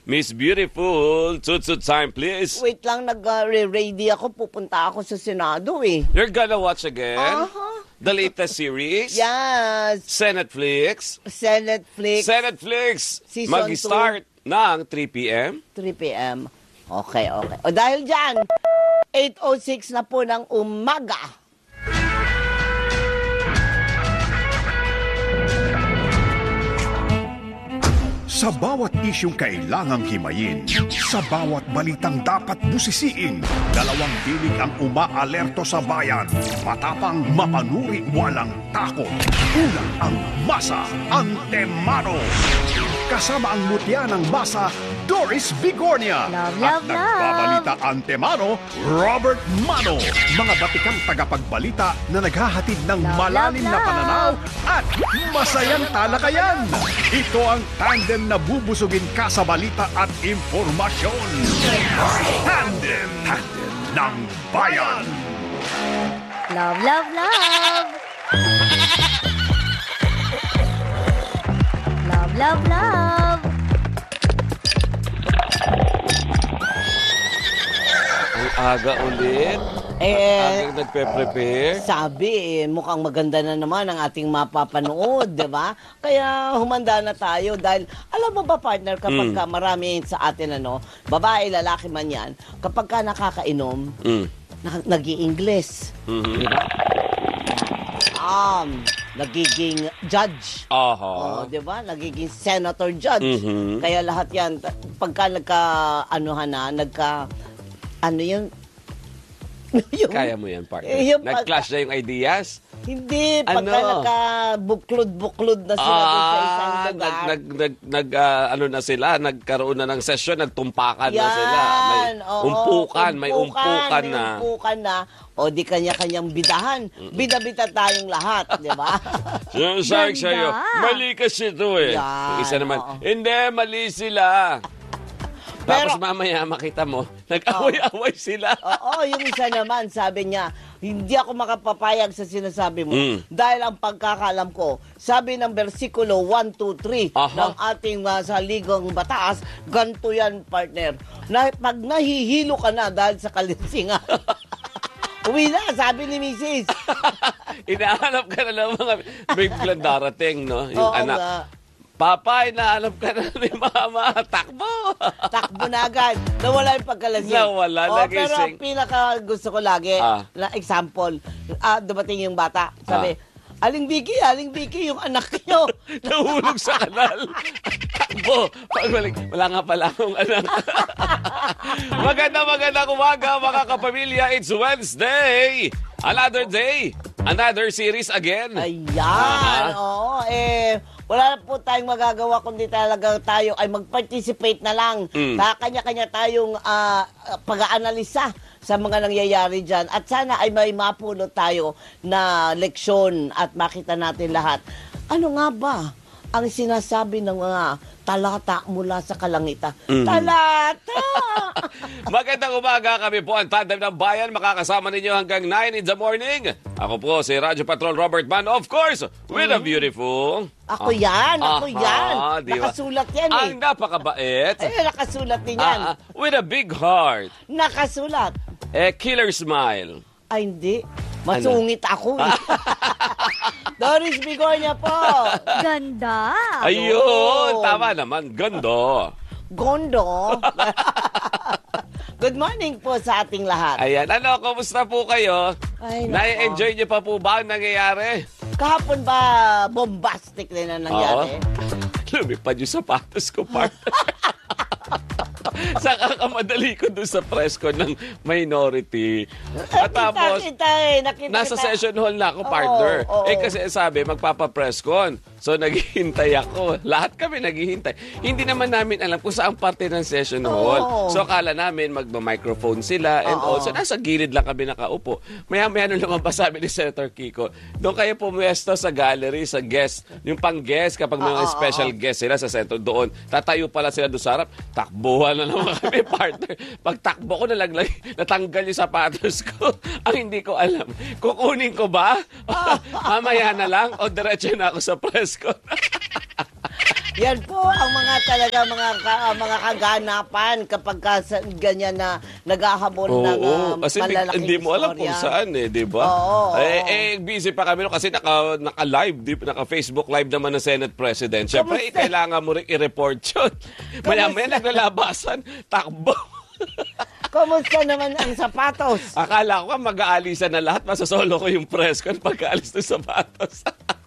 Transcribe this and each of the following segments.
Miss Beautiful, toot time, please. Wait lang, nag-ready ako. Pupunta ako sa Senado eh. You're gonna watch again? The latest series? Yes. Senateflix. Senateflix. Season Mag-start ng 3 p.m. 3 p.m. Okay. O dahil dyan, 8:06 na po ng umaga. Sa bawat isyong kailangang himayin, sa bawat balitang dapat busisiin, dalawang tinig ang umaalerto sa bayan. Matapang, mapanuri, walang takot. Una ang Masa Antemano. Kasama ang mutya ng Masa, Doris Bigornia. At nagbabalita Antemano, Robert Mano. Mga batikang tagapagbalita na naghahatid ng malalim na pananaw at masayang talakayan. Ito ang tandem na bubusugin ka sa balita at impormasyon. Tandem ng bayan. Love. Ang aga ulit. Agang nagpe-prepare. Sabi, mukhang maganda na naman ang ating mapapanood, di ba? Kaya humanda na tayo dahil, alam mo ba partner, kapag ka marami sa atin, babae, lalaki man yan, kapag ka nakakainom, nag-i-English. Di ba? Nagiging judge. Di ba? Nagiging senator judge. Kaya lahat yan, pagka Kaya mo yan, partner. Nag-clash na yung ideas? Hindi, pagka nakabuklod-buklod na sila doon sa isang lugar. Na sila, nagkaroon na ng session, nagtumpakan na sila. May umpukan na. O di kanya-kanyang bidahan. Bida-bida tayong lahat, di ba? Sabi sa'yo, mali kasi ito eh. Yung isa naman, hindi, mali sila. Tapos mamaya makita mo, nag-away-away sila. Oo, yung isa naman, sabi niya, hindi ako makapapayag sa sinasabi mo. Dahil ang pagkakalam ko, sabi ng versikulo 1, 2, 3 ng ating saligang batas, ganito yan, partner. Pag nahihilo ka na dahil sa kalinsingan, uwi na, sabi ni Mrs. Inahanap ka na ng mga biglang darating, no? Yung anak. Papa, inaalam ka na ni Mama. Takbo! Takbo na agad. Nawala yung pagkalasing. Nagising. Pero ang pinaka gusto ko lagi, na example, dumating yung bata. Sabi, Aling Vicky, yung anak niyo. Nahulog sa kanal. Takbo. Pagbalik, wala nga pala akong anak. Maganda umaga, mga kapamilya. It's Wednesday. Another day. Another series again. Ayan. Wala na po tayong magagawa kundi talaga tayo ay mag-participate na lang. Kanya-kanya tayong pag-aanalisa sa mga nangyayari dyan. At sana ay may mapulot tayo na leksyon at makita natin lahat. Ano nga ba ang sinasabi ng mga talata mula sa kalangitan? Talata! Magandang umaga, kami po ang Tandem ng Bayan. Makakasama ninyo hanggang 9 in the morning. Ako po si Radyo Patrol Robert Man, of course, with a beautiful... Ako yan. Nakasulat yan eh. Ang napakabait. Nakasulat din yan. With a big heart. Nakasulat. Killer smile. Ay, hindi. Masungit ako eh. Doris Bigornia po. Ganda. Ayun, tama naman. Gondo. Good morning po sa ating lahat. Ayan, kumusta po kayo? Na-enjoy niyo pa po ba ang nangyayari? Kahapon ba bombastic din ang nangyari? Lumipad yung sapatos ko, partner. Sa kakamadali ko doon sa press ko ng minority. At tapos, nasa session hall na ako, partner. Kasi sabi, magpapa-press con. So, naghihintay ako. Lahat kami naghihintay. Hindi naman namin alam kung saan parte ng session hall. So, akala namin magma-microphone sila and also nasa gilid lang kami nakaupo. Maya-maya nung lumabas, sabi ni Senator Kiko, doon kayo pumuesto sa gallery, sa guest. Yung pang-guest, kapag may mga special guest sila sa center doon, tatayo pala sila doon sa harap. Takbuhan na naman kami, partner. Pag takbo ko, natanggal yung sapatos ko. Ang hindi ko alam. Kukunin ko ba? Mamaya na lang o diretso na ako sa press ko. Yan po ang mga talaga mga kaganapan kapag ganyan na naghahabol ng kasi malalaking hindi mo alam kung saan di ba? Busy pa kami kasi naka-live, naka-Facebook live naman ng Senate President. Siyempre, kailangan mo rin i-report yun. Maya-maya naglalabasan, takbo. Kumusta naman ang sapatos? Akala ko mag-aalisan na lahat, masasolo ko yung press con pagka-alis ng sapatos.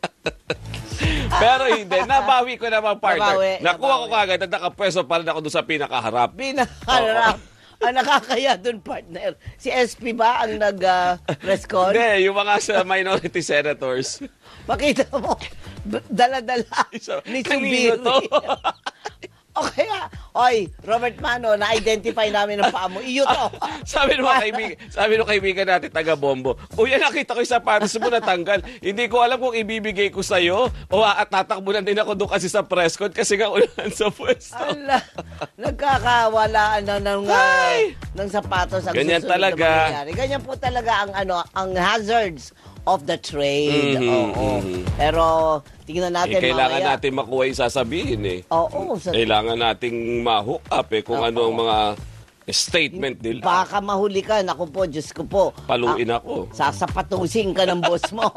Pero hindi, nabawi ko naman, partner. Nakuha ko kagad at nakapwesto pa rin ako doon sa pinakaharap. Pinakaharap. Ang nakakaya doon, partner. Si SP ba ang nag-press con? Hindi, yung mga sa minority senators. Makita mo, dala-dala ni Kanino to? O kaya, oy, Robert Mano, na-identify namin ang paa mo. Iyo to. sabi ng kaibigan natin, taga-Bombo, Uy, nakita ko yung sapatos mo natanggal. Hindi ko alam kung ibibigay ko sa'yo o at tatakbunan din ako doon kasi sa press con kasi nga ulan sa pwesto. Ala, nagkakawalaan na ng sapatos ang ganyan susunod talaga. na mangyayari. Ganyan po talaga ang hazards of the trade. Pero tingnan natin kailangan mamaya. natin makuha yung sasabihin Oo. Kailangan nating ma-hook up kung ano ang mga statement nila. Baka mahuli ka. Naku po, Diyos ko po. Paluin ako. Sasapatusin ka ng boss mo.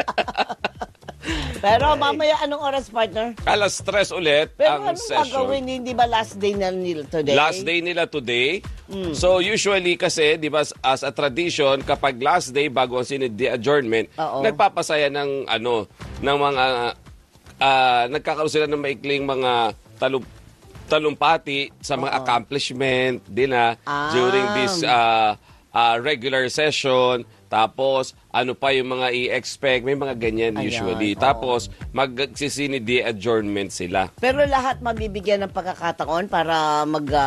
Pero mamaya, anong oras, partner? 3:00 ulit Pero ang anong session. gagawin? Hindi ba last day na nila today? Last day nila today. So usually kasi, di ba, as a tradition, kapag last day bago ang Senate adjournment, nagpapasaya ng mga nagkakaroon sila ng maikling mga talumpati sa mga accomplishment nila during this regular session. Tapos, ano pa yung mga i-expect? May mga ganyan usually. Tapos, mag-Senate adjournment sila. Pero lahat mabibigyan ng pagkakataon para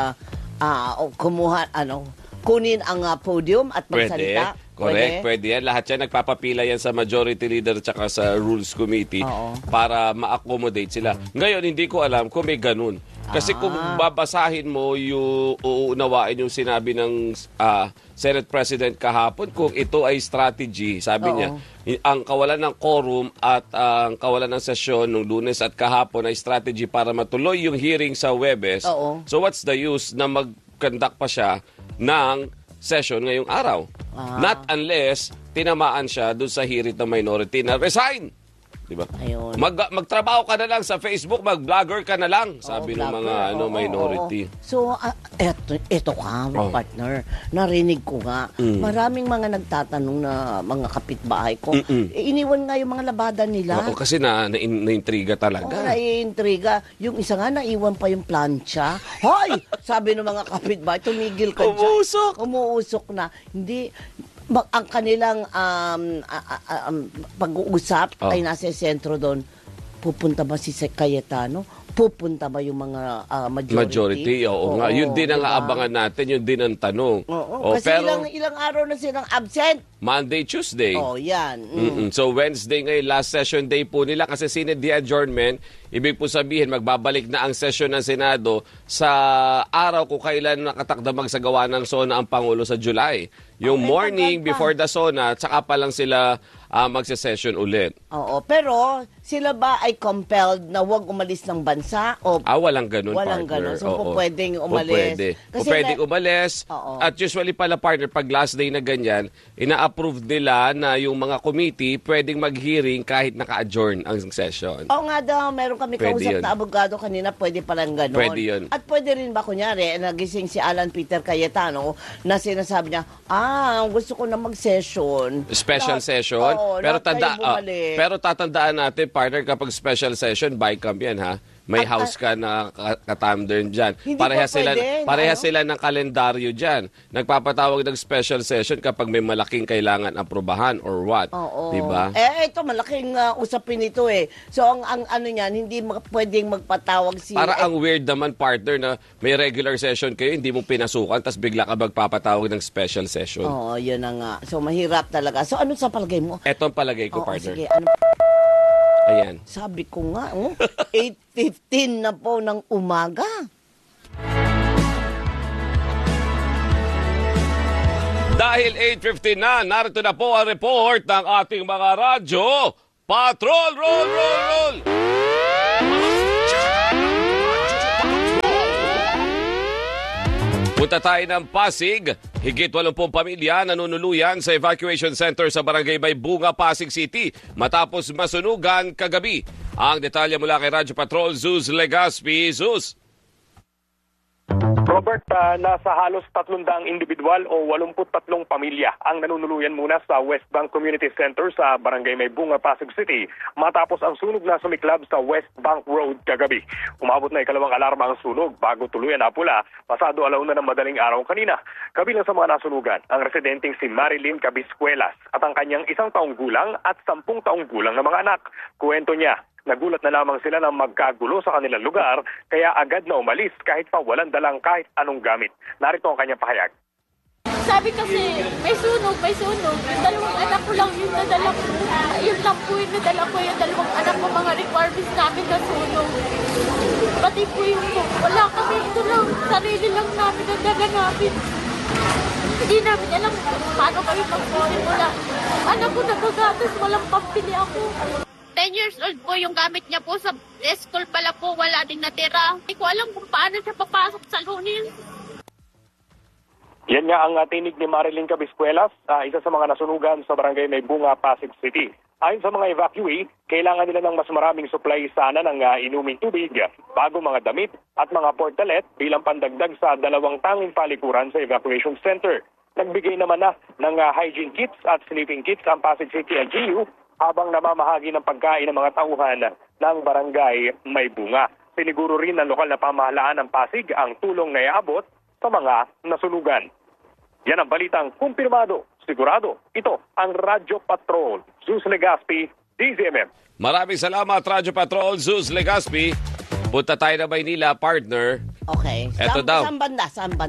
kunin ang podium at magsalita. Correct, pwede yan. Lahat yan, nagpapapila yan sa majority leader at saka sa rules committee para ma-accommodate sila. Ngayon, hindi ko alam kung may ganun. Kasi kung babasahin mo yung uunawain yung sinabi ng Senate President kahapon, kung ito ay strategy, sabi niya, ang kawalan ng quorum at ang kawalan ng sesyon ng Lunes at kahapon ay strategy para matuloy yung hearing sa Huwebes. So what's the use na mag-conduct pa siya ng session ngayong araw? Not unless tinamaan siya doon sa hirit ng minority na resign. Diba? Magtrabaho ka na lang sa Facebook, mag-vlogger ka na lang, sabi ng mga minority. So, eto ka, partner. Narinig ko nga. Maraming mga nagtatanong na mga kapitbahay ko. Iniwan nga yung mga labada nila. Oo, kasi na-intriga talaga. Na-intriga. Yung isa nga, naiwan pa yung plancha. Hoy! Sabi ng mga kapitbahay, tumigil ka dyan. Umuusok na. Hindi. Ang kanilang pag-uusap ay nasa sentro doon. Pupunta ba si Cayetano? Pupunta ba yung mga majority? Oo nga. Yun din ang aabangan natin. Yun din ang tanong. Kasi pero, ilang araw na silang absent. Monday, Tuesday. Yan. So Wednesday ngayon, last session day po nila kasi Senate adjournment. Ibig po sabihin, magbabalik na ang session ng Senado sa araw kung kailan nakatakda magsagawa ng SONA ang Pangulo sa July. Yung morning before the SONA, tsaka pa lang sila magse-session ulit. Pero sila ba ay compelled na huwag umalis ng bansa? Walang ganun, walang partner. Ganun. So, pwedeng umalis. Pwedeng umalis. At usually pala, partner, pag last day na ganyan, ina-approve nila na yung mga committee pwedeng mag-hearing kahit naka-adjourn ang session. Nga daw, meron kami kausap na abogado kanina, pwede palang ganun. Pwede yun. At pwede rin ba, kunyari, nagising si Alan Peter Cayetano na sinasabi niya, gusto ko na mag-session. Special session? Pero tatandaan natin, partner, kapag special session, by-camp yan, ha? May house ka na katamder dyan. Pareha sila ng kalendaryo dyan. Nagpapatawag ng special session kapag may malaking kailangan aprobahan or what. Diba? Ito, malaking usapin ito So, ang ano niyan, hindi pwedeng magpatawag si... Para ang weird naman, partner, na may regular session kayo, hindi mo pinasukan, tapos bigla ka magpapatawag ng special session. Yun na nga. So, mahirap talaga. So, ano sa palagay mo? Ito ang palagay ko, partner. Sige, Ayan. Sabi ko nga, 8:15 na po ng umaga. Dahil 8:15 na, narito na po ang report ng ating mga radyo. Patrol, roll, roll, roll! Punta tayo ng Pasig. Higit 80 pamilya nanunuluyan sa evacuation center sa Barangay Maybunga, Pasig City matapos masunugan kagabi. Ang detalye mula kay Radyo Patrol Zeus Legaspi. Zeus. Robert, nasa halos 300 individual o 83 pamilya ang nanunuluyan muna sa West Bank Community Center sa Barangay Maybunga, Pasig City matapos ang sunog na sumiklab sa West Bank Road kagabi. Umabot na ikalawang alarma ang sunog bago tuluyan na pula pasado 1:00 ng madaling araw kanina. Kabilang sa mga nasunugan ang residenteng si Marilyn Cabiscuelas at ang kanyang 1 taong gulang at 10 taong gulang na mga anak. Kuwento niya, nagulat na lamang sila na magkagulo sa kanilang lugar kaya agad na umalis kahit pa walang dalang kahit anong gamit. Narito ang kanyang pahayag. Sabi kasi, may sunog. Yung 2 anak ko lang yung nadala ko. Yun lang po yung nadala ko. Yung 2 anak ko, mga requirements namin na sunog. Pati po yung wala kami. Ito lang, sarili lang namin ang dala namin. Hindi namin alam paano kami magsisimula. Anak ko nagagatas, walang pampili ako. 10 years old po yung gamit niya po sa school pala po, wala ding natira. Hindi ko alam kung paano siya papasok sa lunes. Yan nga ang tinig ni Marilyn Cabiscuelas, isa sa mga nasunugan sa Barangay Maybunga, Pasig City. Ayon sa mga evacuee, kailangan nila ng mas maraming supply sana ng inuming tubig, bago mga damit at mga portalet bilang pandagdag sa 2 tanging palikuran sa evacuation center. Nagbigay naman na ng hygiene kits at sleeping kits ang Pasig City LGU habang namamahagi ng pagkain ng mga tauhan ng Barangay Maybunga. Siniguro rin ng lokal na pamahalaan ng Pasig ang tulong na iabot sa mga nasunugan. Yan ang balitang kumpirmado, sigurado. Ito ang Radyo Patrol. Zeus Legaspi, DZMM. Maraming salamat, Radyo Patrol Zeus Legaspi. Punta tayo na Maynila, partner. Okay. Eto daw. Saan banda?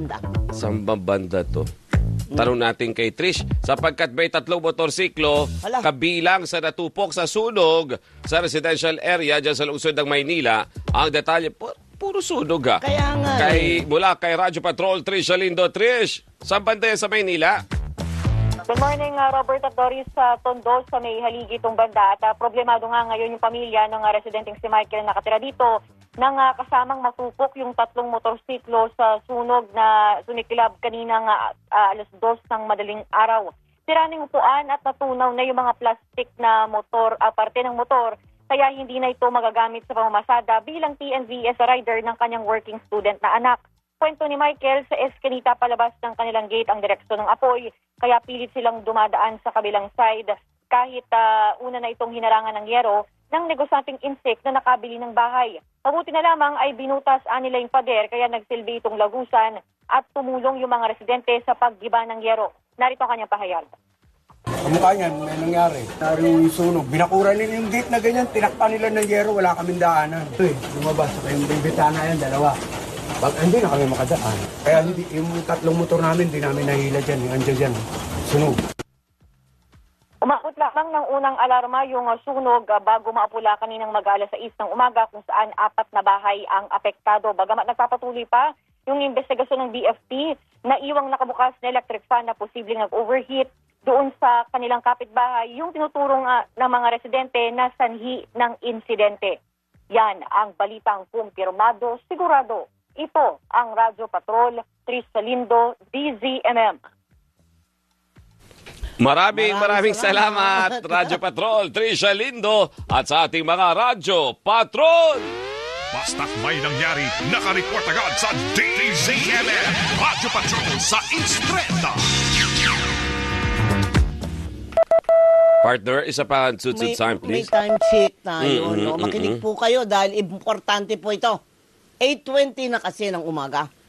Saan banda to? Tanong natin kay Trish, sapagkat may 3 motorsiklo kabilang sa natupok sa sunog sa residential area dyan sa lungsod ng Maynila, ang detalye, puro sunog ha. Kaya nga. Mula kay Radyo Patrol, Trish Alindo. Trish, saan banda yan sa Maynila? Good morning, Robert at Doris. Sa Tondo, sa may haligi itong banda. At problemado nga ngayon yung pamilya ng residenteng si Michael na nakatira dito nang kasamang masupok yung 3 motorsiklo sa sunog na sunikilab kaninang alas 2 ng madaling araw. Sira ng upuan at natunaw na yung mga plastic na motor, parte ng motor, kaya hindi na ito magagamit sa pamamasada bilang TNVS rider ng kanyang working student na anak. Kwento ni Michael, sa Escanita palabas ng kanilang gate ang direksyon ng apoy, kaya pilit silang dumadaan sa kabilang side kahit una na itong hinarangan ng yero ng negosyanteng insect na nakabili ng bahay. Mabuti na lamang ay binutas nila yung pader kaya nagsilbi itong lagusan at tumulong yung mga residente sa paggiba ng yero. Narito ang kanyang pahayag. Kamukha niyan, may nangyari. Naring sunog. Binakura nila yung gate na ganyan, tinakpan nila ng yero, wala kaming daanan. Ito lumabas. Yung bitana yan, 2. Hindi na kami makadaan. Kaya yung 3 motor namin, hindi namin nahila dyan. Yung andyan dyan, sunog. Umabot lamang ng unang alarma yung sunog bago maapula kaninang mag-alas 6 ng umaga kung saan 4 na bahay ang apektado. Bagamat nagpapatuloy pa yung investigasyon ng BFP na iwang nakabukas na electric fan na posibleng nag-overheat doon sa kanilang kapitbahay, yung tinuturong ng mga residente na sanhi ng insidente. Yan ang balitang kumpirmado, sigurado. Ito ang Radyo Patrol, Trish Alindo, DZMM. Maraming salamat, Radyo Patrol, Trish Alindo, at sa ating mga Radyo Patrol. Basta't may nangyari, nakareport agad sa DZMM. Radyo Patrol sa Instreta. Partner, isa pa suit time, May please. time check tayo. Makinig po kayo dahil importante po ito. 8:20 na kasi ng umaga.